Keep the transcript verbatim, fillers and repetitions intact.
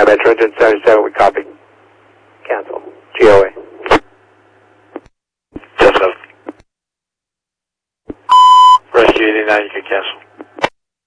Skybat Trojan seventy-seven, we copy. Cancel. G O A. Just seven. Rescue eighty-nine, you can cancel.